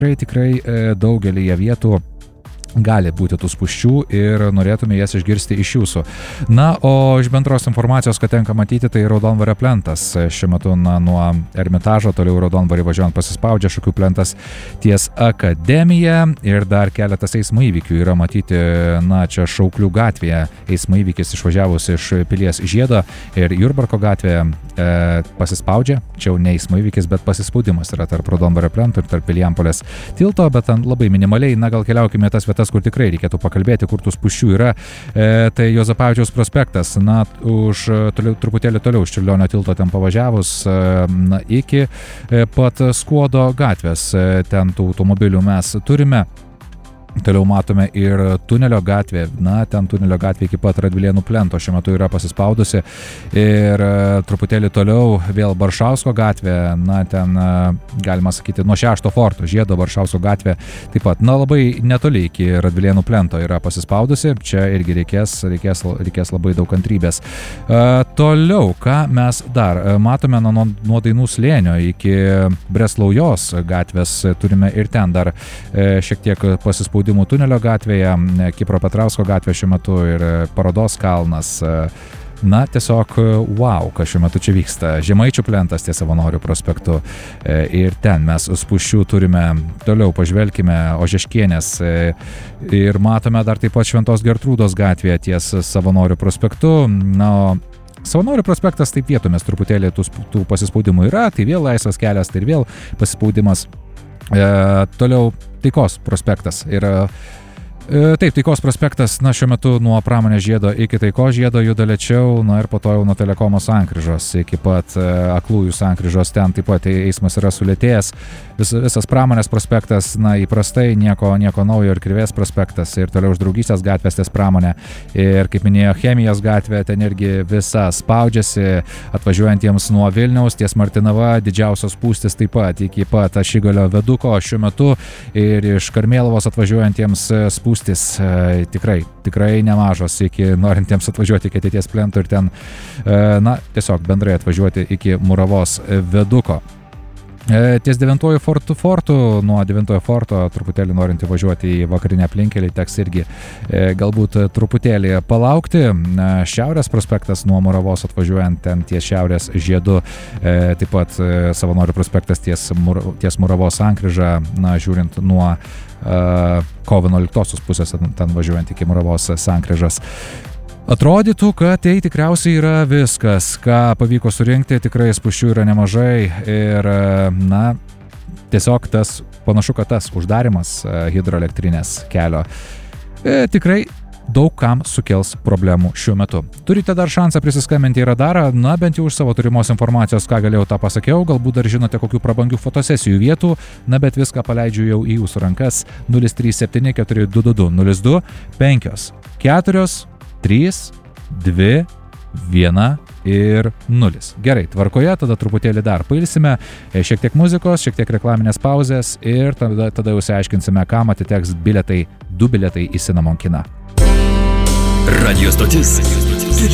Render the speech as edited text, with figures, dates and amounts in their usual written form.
tikrai daugelyje vietų gali būti tų spūsčių ir norėtume jas išgirsti iš jūsų. Na, o iš bendros informacijos, kad tenka matyti, tai Raudondvario plentas. Šiuo metu nuo Ermitažo toliau Raudondvarį važiuojant pasispaudžia, Šakių plentas ties Akademija ir dar keletas eismo įvykių yra matyti, čia Šauklių gatvėje eismo įvykis išvažiavus iš Pilies žiedo ir Jurbarko gatvėje pasispaudžia. Čia jau ne eismo įvykis, bet pasispaudimas yra tarp Raudondvario plento ir tarp Vilijampolės tilto, bet labai minimaliai, gal keliaukime tas vietas, kur tikrai reikėtų pakalbėti, kur tų spūsčių yra. Tai Juozapavičiaus prospektas, už truputėlį toliau iš Čiurlionio tilto ten pavažiavus, iki pat Skuodo gatvės, ten tų automobilių mes turime. Toliau matome ir Tunelio gatvė, ten Tunelio gatvė iki pat Radvilėnų plento šiuo metu yra pasispaudusi ir truputėlį toliau vėl Baršausko gatvė, ten galima sakyti nuo 6 forto, Žiedo Baršausko gatvė taip pat, labai netoli iki Radvilėnų plento yra pasispaudusi, čia irgi reikės labai daug kantrybės. Toliau, ką mes dar matome nuo Dainų slėnio iki Breslaujos gatvės, turime ir ten dar šiek tiek pasispaudimų Tunelio gatvėje, Kipro Petrausko gatvė šiuo metu ir Parodos kalnas. Tiesiog wow, kas šiuo metu čia vyksta. Žemaičių plentas ties Savanorių prospektu ir ten mes spūsčių turime. Toliau pažvelkime Ožeškienės ir matome dar taip pat Šventos Gertrūdos gatvėje ties Savanorių prospektu. Savanorių prospektas taip vietomis truputėlį tų pasispaudimų yra, tai vėl laisvas kelias, tai ir vėl pasisspaudimas. Toliau Taikos prospektas yra. Taip, Taikos prospektas, šiuo metu nuo Pramonės žiedo iki Taikos žiedo juda lėčiau, ir po to jau nuo Telekomo sankryžos iki pat Aklųjų sankryžos, ten taip pat eismas yra sulėtėjęs. Visas Pramonės prospektas, įprastai nieko naujo, ir Krivės prospektas, ir toliau už Draugystės gatvės ties Pramonė. Ir kaip minėjo, Chemijos gatvė, ten irgi visa spaudžiasi, atvažiuojantiems nuo Vilniaus ties Martinava, didžiausios spūstys taip pat iki pat Ašigalio viaduko šiuo metu, ir iš Karmėlavos atvažiuojantiems spūstys tikrai nemažos iki norintiems atvažiuoti iki ateities plento ir ten, tiesiog bendrai atvažiuoti iki Muravos viaduko. Ties 9 fortų, nuo 9 forto truputėlį norinti važiuoti į vakarinę aplinkelį, teks irgi galbūt truputėlį palaukti. Šiaurės prospektas nuo Muravos atvažiuojant ten ties Šiaurės žiedu, taip pat Savanorių prospektas ties Muravos sankryža, žiūrint nuo kovo 11 pusės ten važiuojant iki Muravos sankryžos. Atrodytų, kad tai tikriausiai yra viskas, ką pavyko surinkti, tikrai spūsčių yra nemažai ir, tiesiog panašu, kad tas uždarimas hidroelektrinės kelio tikrai daug kam sukels problemų šiuo metu. Turite dar šansą prisiskambinti į radarą, bent jau už savo turimos informacijos, ką galėjau, tą pasakiau, galbūt dar žinote kokių prabangių fotosesijų vietų, bet viską paleidžiu jau į jūsų rankas. 037 422 02 5 4 3 2 1 ir 0. Gerai, tvarkoje, tada truputėlį dar pailsime, šiek tiek muzikos, šiek tiek reklaminės pauzės ir tada jau išsiaiškinsime, kam atiteks 2 bilietai į Cinnamon kiną. Radio stotis